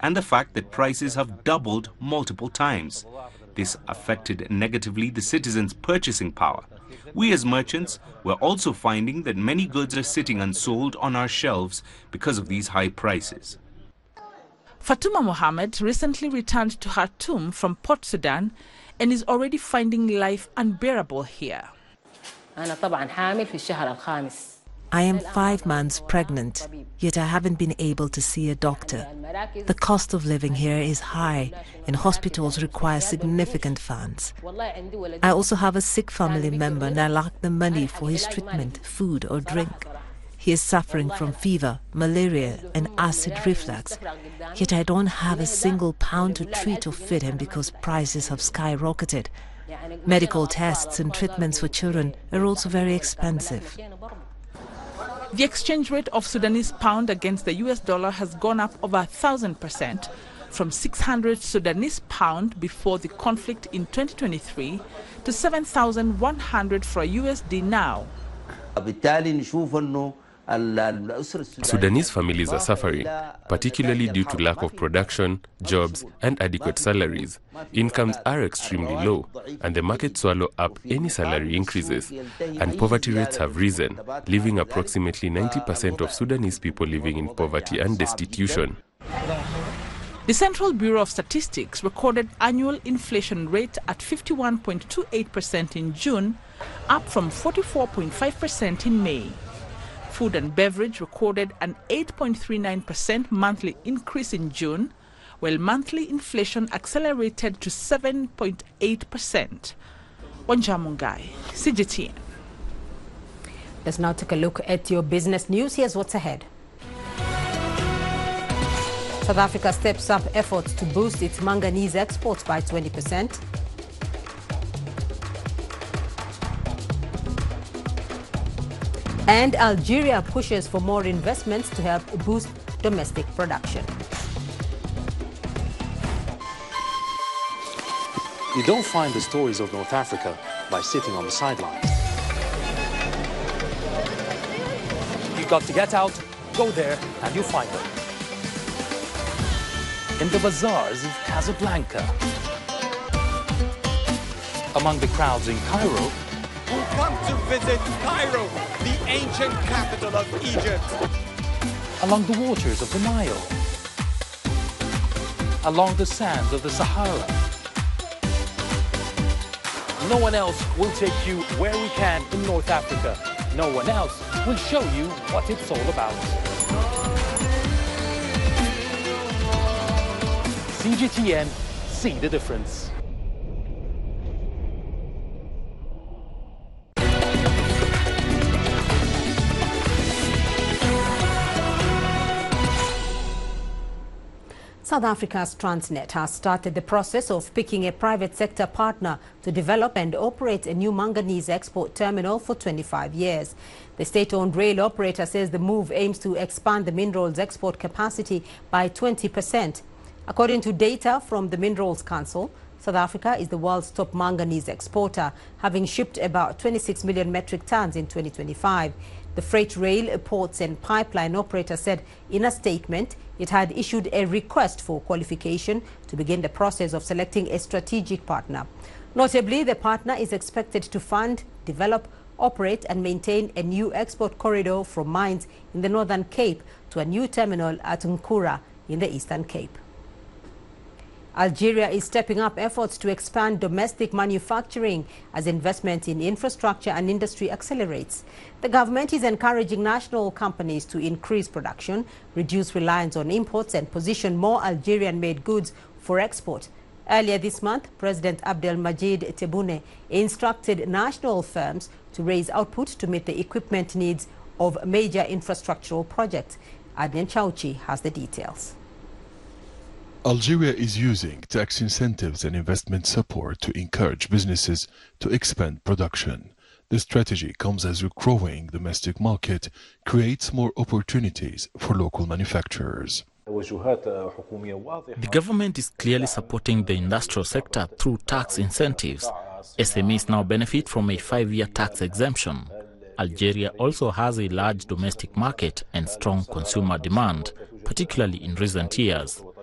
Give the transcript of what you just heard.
and the fact that prices have doubled multiple times. This affected negatively the citizens' purchasing power. We as merchants were also finding that many goods are sitting unsold on our shelves because of these high prices. Fatuma Mohammed recently returned to Khartoum from Port Sudan and is already finding life unbearable here. I am 5 months pregnant, yet I haven't been able to see a doctor. The cost of living here is high and hospitals require significant funds. I also have a sick family member and I lack the money for his treatment, food or drink. He is suffering from fever, malaria and acid reflux, yet I don't have a single pound to treat or feed him because prices have skyrocketed. Medical tests and treatments for children are also very expensive. The exchange rate of Sudanese pound against the US dollar has gone up over 1,000%, from 600 Sudanese pound before the conflict in 2023 to 7,100 for a USD now. Sudanese families are suffering, particularly due to lack of production, jobs and adequate salaries. Incomes are extremely low and the market swallow up any salary increases, and poverty rates have risen, leaving approximately 90% of Sudanese people living in poverty and destitution. The Central Bureau of Statistics recorded annual inflation rate at 51.28% in June, up from 44.5% in May. Food and beverage recorded an 8.39% monthly increase in June, while monthly inflation accelerated to 7.8%. Wanja Mungai, CGTN. Let's now take a look at your business news. Here's what's ahead. South Africa steps up efforts to boost its manganese exports by 20%. And Algeria pushes for more investments to help boost domestic production. You don't find the stories of North Africa by sitting on the sidelines. You've got to get out, go there, and you'll find them. In the bazaars of Casablanca. Among the crowds in Cairo. Who come to visit Cairo, the ancient capital of Egypt. Along the waters of the Nile. Along the sands of the Sahara. No one else will take you where we can in North Africa. No one else will show you what it's all about. CGTN, see the difference. South Africa's Transnet has started the process of picking a private sector partner to develop and operate a new manganese export terminal for 25 years. The state-owned rail operator says the move aims to expand the minerals export capacity by 20%. According to data from the Minerals Council, South Africa is the world's top manganese exporter, having shipped about 26 million metric tons in 2025. The freight rail, ports and pipeline operator said in a statement it had issued a request for qualification to begin the process of selecting a strategic partner. Notably, the partner is expected to fund, develop, operate and maintain a new export corridor from mines in the Northern Cape to a new terminal at Nkura in the Eastern Cape. Algeria is stepping up efforts to expand domestic manufacturing as investment in infrastructure and industry accelerates. The government is encouraging national companies to increase production, reduce reliance on imports and position more Algerian-made goods for export. Earlier this month, President Abdelmadjid Tebboune instructed national firms to raise output to meet the equipment needs of major infrastructural projects. Adnan Chauchi has the details. Algeria is using tax incentives and investment support to encourage businesses to expand production. The strategy comes as a growing domestic market creates more opportunities for local manufacturers. The government is clearly supporting the industrial sector through tax incentives. SMEs now benefit from a 5-year tax exemption. Algeria also has a large domestic market and strong consumer demand, particularly in recent years.